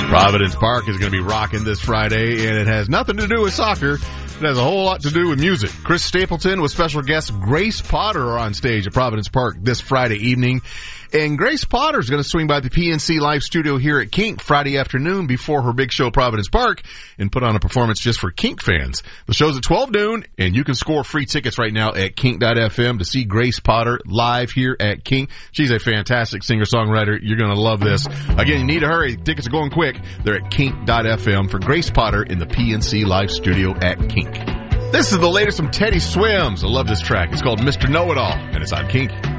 Providence Park is going to be rocking this Friday, and it has nothing to do with soccer. It has a whole lot to do with music. Chris Stapleton with special guest Grace Potter are on stage at Providence Park this Friday evening. And Grace Potter is going to swing by the PNC Live studio here at Kink Friday afternoon before her big show Providence Park and put on a performance just for Kink fans. The show's at 12 noon, and you can score free tickets right now at kink.fm to see Grace Potter live here at Kink. She's a fantastic singer-songwriter. You're going to love this. Again, you need to hurry. Tickets are going quick. They're at kink.fm for Grace Potter in the PNC Live studio at Kink. This is the latest from Teddy Swims. I love this track. It's called Mr. Know-It-All, and it's on Kink.